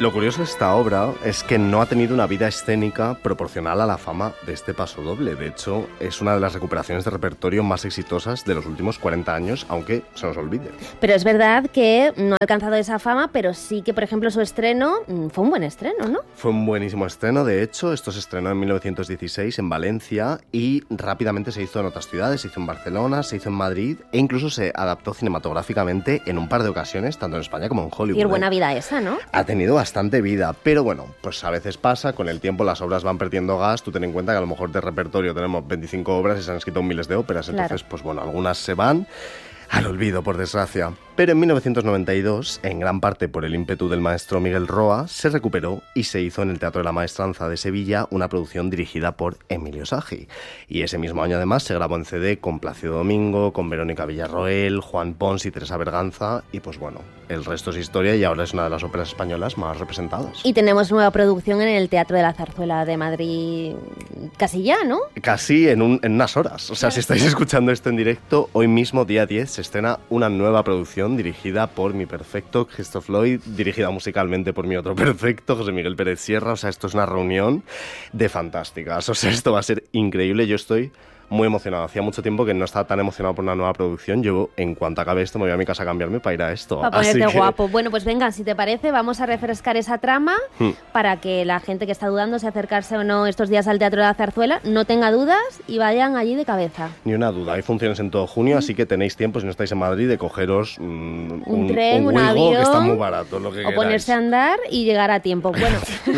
Lo curioso de esta obra es que no ha tenido una vida escénica proporcional a la fama de este pasodoble. De hecho, es una de las recuperaciones de repertorio más exitosas de los últimos 40 años, aunque se nos olvide. Pero es verdad que no ha alcanzado esa fama, pero sí que, por ejemplo, su estreno fue un buen estreno, ¿no? Fue un buenísimo estreno. De hecho, esto se estrenó en 1916 en Valencia y rápidamente se hizo en otras ciudades. Se hizo en Barcelona, se hizo en Madrid e incluso se adaptó cinematográficamente en un par de ocasiones, tanto en España como en Hollywood. Y buena vida esa, ¿no? Ha tenido bastante vida, pero bueno, pues a veces pasa, con el tiempo las obras van perdiendo gas. Tú ten en cuenta que a lo mejor de repertorio tenemos 25 obras y se han escrito miles de óperas, entonces claro. pues bueno, algunas se van al olvido, por desgracia. Pero en 1992, en gran parte por el ímpetu del maestro Miguel Roa, se recuperó y se hizo en el Teatro de la Maestranza de Sevilla una producción dirigida por Emilio Sagi. Y ese mismo año además se grabó en CD con Plácido Domingo, con Verónica Villarroel, Juan Pons y Teresa Berganza, y pues bueno, el resto es historia y ahora es una de las óperas españolas más representadas. Y tenemos nueva producción en el Teatro de la Zarzuela de Madrid casi ya, ¿no? Casi en unas horas. O sea, si estáis escuchando esto en directo, hoy mismo, día 10, se estrena una nueva producción dirigida por mi perfecto Christoph Lloyd, dirigida musicalmente por mi otro perfecto, José Miguel Pérez Sierra. O sea, esto es una reunión de fantásticas. O sea, esto va a ser increíble. Yo estoy muy emocionado. Hacía mucho tiempo que no estaba tan emocionado por una nueva producción. Yo, en cuanto acabe esto, me voy a mi casa a cambiarme para ir a esto. Para ponerte guapo. Bueno, pues venga, si te parece, vamos a refrescar esa trama para que la gente que está dudando si acercarse o no estos días al Teatro de la Zarzuela no tenga dudas y vayan allí de cabeza. Ni una duda. Hay funciones en todo junio, así que tenéis tiempo, si no estáis en Madrid, de cogeros un tren, un Wigo, avión, que está muy barato, lo que o queráis. ponerse a andar y llegar a tiempo. Bueno,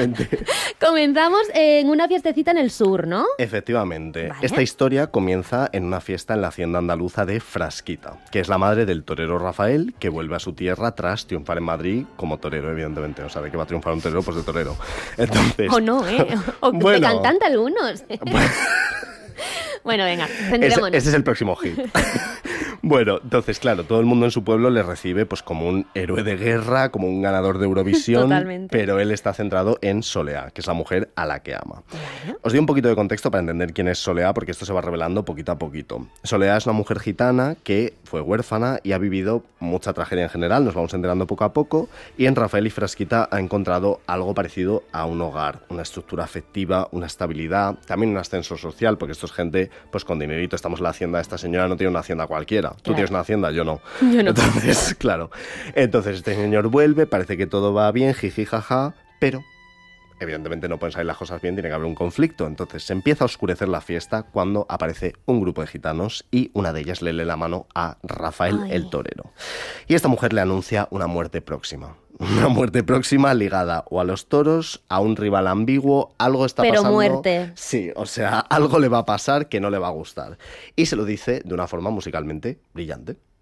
comenzamos en una fiestecita en el sur, ¿no? Efectivamente. Vale. Esta historia comienza en una fiesta en la hacienda andaluza de Frasquita, que es la madre del torero Rafael, que vuelve a su tierra tras triunfar en Madrid como torero, evidentemente. O sea, ¿de qué va a triunfar un torero? Pues de torero. Entonces, o no, ¿eh? O de cantante algunos. Bueno, venga, centrémonos. Ese es el próximo hit. Bueno, entonces, claro, todo el mundo en su pueblo le recibe pues como un héroe de guerra, como un ganador de Eurovisión. Totalmente. Pero él está centrado en Soleá, que es la mujer a la que ama. Vale. Os doy un poquito de contexto para entender quién es Soleá, porque esto se va revelando poquito a poquito. Soleá es una mujer gitana que fue huérfana y ha vivido mucha tragedia en general, nos vamos enterando poco a poco, y en Rafael y Frasquita ha encontrado algo parecido a un hogar, una estructura afectiva, una estabilidad, también un ascenso social, porque esto es gente pues con dinerito. Estamos en la hacienda, esta señora no tiene una hacienda cualquiera. Tú tienes una hacienda, yo no. Yo no. Entonces, claro. Entonces este señor vuelve, parece que todo va bien, jiji, jaja, pero evidentemente no pueden salir las cosas bien, tiene que haber un conflicto. Entonces se empieza a oscurecer la fiesta cuando aparece un grupo de gitanos y una de ellas le lee la mano a Rafael el torero. Y esta mujer le anuncia una muerte próxima. Una muerte próxima ligada o a los toros, a un rival ambiguo, algo está pasando. Pero muerte. Sí, o sea, algo le va a pasar que no le va a gustar. Y se lo dice de una forma musicalmente brillante.